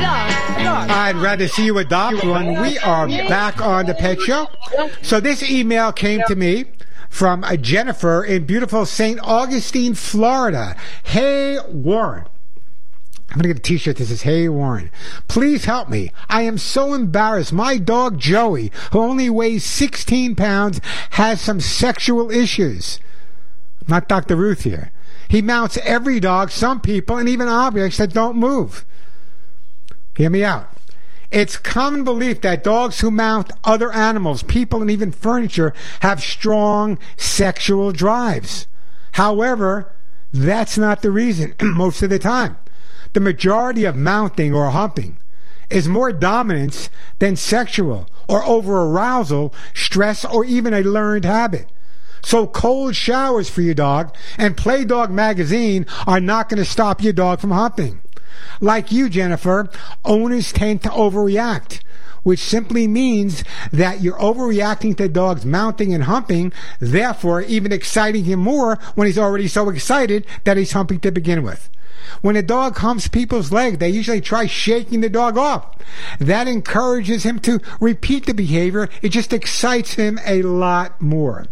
I'd rather see you adopt one. We are back on the Pet Show. So this email came to me from Jennifer in beautiful St. Augustine, Florida. Hey, Warren. I'm going to get a t-shirt that says, "Hey, Warren, please help me. I am so embarrassed. My dog, Joey, who only weighs 16 pounds, has some sexual issues." Not Dr. Ruth here. He mounts every dog, some people, and even objects that don't move. Hear me out. It's common belief that dogs who mount other animals, people, and even furniture have strong sexual drives. However, that's not the reason most of the time. The majority of mounting or humping is more dominance than sexual or over-arousal, stress, or even a learned habit. So cold showers for your dog and Play Dog magazine are not going to stop your dog from humping. Like you, Jennifer, owners tend to overreact, which simply means that you're overreacting to dogs mounting and humping, therefore even exciting him more when he's already so excited that he's humping to begin with. When a dog humps people's leg, they usually try shaking the dog off. That encourages him to repeat the behavior. It just excites him a lot more.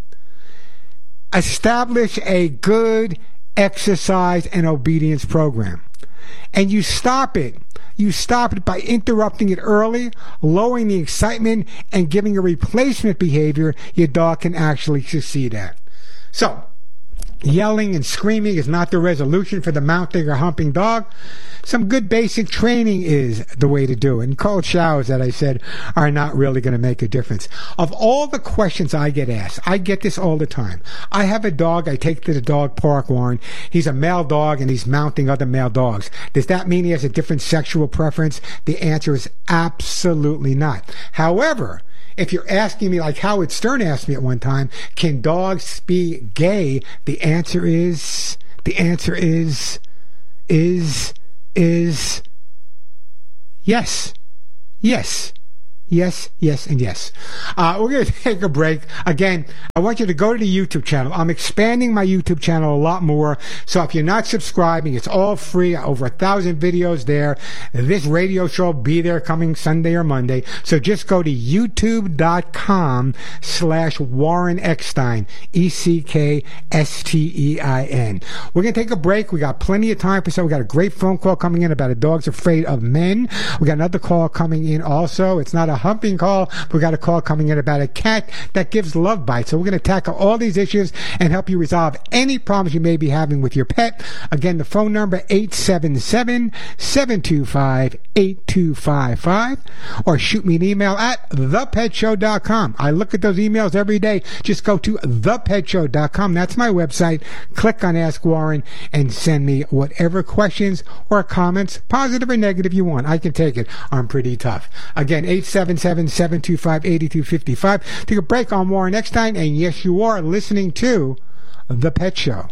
Establish a good exercise and obedience program. And you stop it. You stop it by interrupting it early, lowering the excitement, and giving a replacement behavior your dog can actually succeed at. So, yelling and screaming is not the resolution for the mounting or humping dog. Some good basic training is the way to do it. And cold showers, that I said, are not really going to make a difference. Of all the questions I get asked, I get this all the time. I have a dog I take to the dog park, Warren. He's a male dog and he's mounting other male dogs. Does that mean he has a different sexual preference? The answer is absolutely not. However, if you're asking me, like Howard Stern asked me at one time, can dogs be gay? The answer is yes. Yes, and yes. We're going to take a break. Again, I want you to go to the YouTube channel. I'm expanding my YouTube channel a lot more. So if you're not subscribing, it's all free. Over 1,000 videos there. This radio show will be there coming Sunday or Monday. So just go to youtube.com/Warren Eckstein, Eckstein. We're going to take a break. We got plenty of time for so. We got a great phone call coming in about a dog's afraid of men. We got another call coming in also. It's not a humping call. We got a call coming in about a cat that gives love bites. So we're going to tackle all these issues and help you resolve any problems you may be having with your pet. Again, the phone number 877-725-8255, or shoot me an email at thepetshow.com. I look at those emails every day. Just go to thepetshow.com. That's my website. Click on Ask Warren and send me whatever questions or comments, positive or negative, you want. I can take it. I'm pretty tough. Again, 877-725-8255. Take a break on Warren Eckstein, and yes, you are listening to The Pet Show.